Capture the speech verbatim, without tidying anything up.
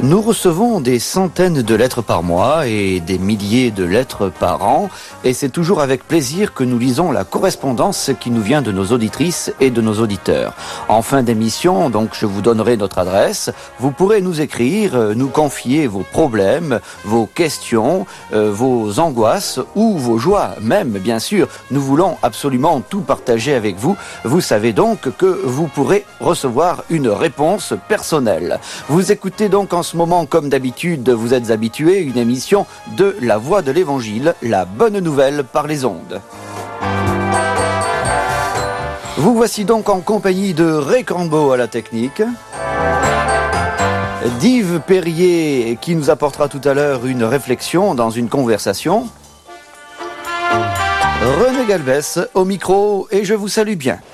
Nous recevons des centaines de lettres par mois et des milliers de lettres par an, et c'est toujours avec plaisir que nous lisons la correspondance qui nous vient de nos auditrices et de nos auditeurs. En fin d'émission, donc, je vous donnerai notre adresse. Vous pourrez nous écrire, nous confier vos problèmes, vos questions, euh, vos angoisses ou vos joies, même, bien sûr. Nous voulons absolument tout partager avec vous. Vous savez donc que vous pourrez recevoir une réponse personnelle. Vous écoutez donc en En ce moment, comme d'habitude, vous êtes habitués, une émission de La Voix de l'Évangile, la bonne nouvelle par les ondes. Vous voici donc en compagnie de Ray Cambo à la technique, d'Yves Perrier qui nous apportera tout à l'heure une réflexion dans une conversation, René Galvez au micro et je vous salue bien.